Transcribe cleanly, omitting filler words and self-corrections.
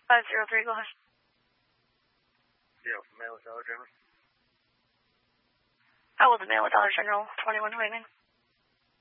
503, go ahead. Yeah, from mail with Dollar General. How will the mail with Dollar General 21 waiting?